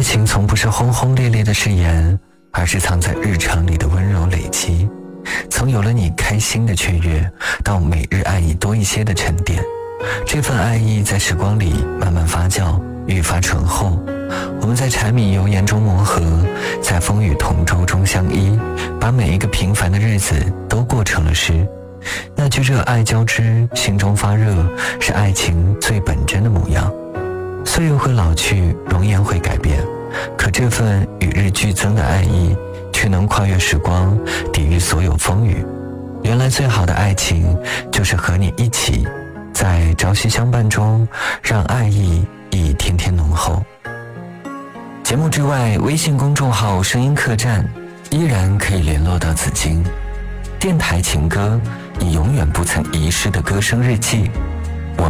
爱情从不是轰轰烈烈的誓言，而是藏在日常里的温柔累积。从有了你开心的雀跃，到每日爱意多一些的沉淀，这份爱意在时光里慢慢发酵，愈发醇厚。我们在柴米油盐中磨合，在风雨同舟中相依，把每一个平凡的日子都过成了诗。那句热爱交织，心中发热，是爱情最本真的模样。岁月会老去，容颜会改变，可这份与日俱增的爱意却能跨越时光，抵御所有风雨。原来最好的爱情，就是和你一起在朝夕相伴中，让爱意一天天浓厚。节目之外，微信公众号声音客栈依然可以联络到紫金。电台情歌，你永远不曾遗失的歌声日记，